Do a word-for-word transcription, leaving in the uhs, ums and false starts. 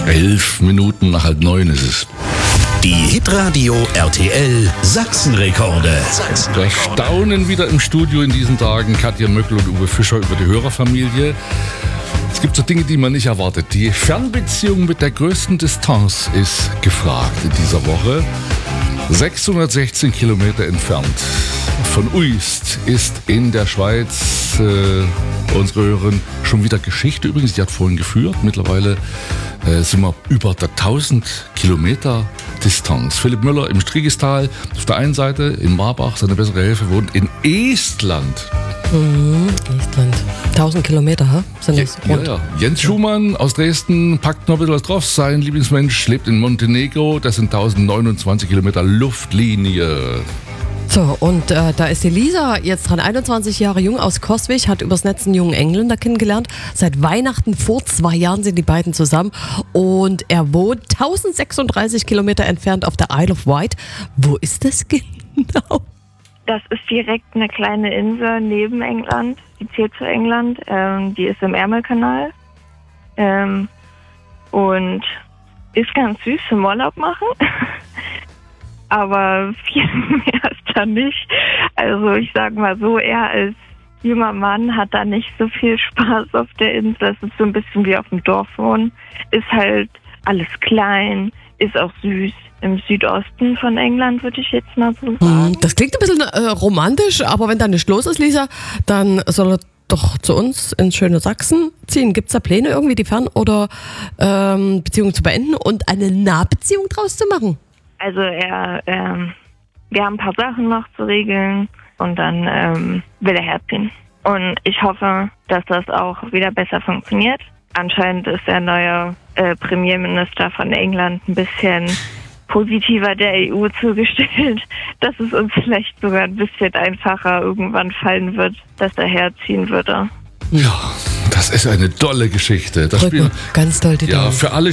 Elf Minuten nach halb neun ist es. Die Hitradio R T L Sachsenrekorde. Wir staunen wieder im Studio in diesen Tagen, Katja Möckel und Uwe Fischer, über die Hörerfamilie. Es gibt so Dinge, die man nicht erwartet. Die Fernbeziehung mit der größten Distanz ist gefragt in dieser Woche. sechshundertsechzehn Kilometer entfernt von Uist ist in der Schweiz äh, unsere Hörerin schon wieder Geschichte. Übrigens, die hat vorhin geführt. Mittlerweile äh, sind wir über der tausend Kilometer Distanz. Philipp Müller im Strigistal auf der einen Seite, in Marbach, seine bessere Hälfte wohnt in Estland. Mhm, Estland. tausend Kilometer, ha? Sind das Ja, rund? ja. Jens Schumann aus Dresden packt noch ein bisschen was drauf. Sein Lieblingsmensch lebt in Montenegro. Das sind tausendneunundzwanzig Kilometer Luftlinie. So, und äh, da ist die Lisa jetzt dran, einundzwanzig Jahre jung aus Coswig, hat übers Netz einen jungen Engländer kennengelernt. Seit Weihnachten vor zwei Jahren sind die beiden zusammen und er wohnt tausendsechsunddreißig Kilometer entfernt auf der Isle of Wight. Wo ist das genau? Das ist direkt eine kleine Insel neben England. Die zählt zu England. Ähm, die ist im Ärmelkanal. Ähm, und ist ganz süß zum Urlaub machen. Aber viel mehr ist da nicht. Also ich sag mal so, er als junger Mann hat da nicht so viel Spaß auf der Insel. Es ist so ein bisschen wie auf dem Dorf wohnen. Ist halt alles klein, ist auch süß. Im Südosten von England, würde ich jetzt mal so sagen. Das klingt ein bisschen äh, romantisch, aber wenn da nicht los ist, Lisa, dann soll er doch zu uns ins schöne Sachsen ziehen. Gibt es da Pläne, irgendwie die Fern- oder ähm, Beziehung zu beenden und eine Nahbeziehung draus zu machen? Also er, ähm, wir haben ein paar Sachen noch zu regeln und dann ähm, will er herziehen. Und ich hoffe, dass das auch wieder besser funktioniert. Anscheinend ist der neue äh, Premierminister von England ein bisschen positiver der E U zugestellt, dass es uns vielleicht sogar ein bisschen einfacher irgendwann fallen wird, dass er herziehen würde. Ja, das ist eine tolle Geschichte. Das Drücken Spiel, ganz doll die ja, Daumen. für alle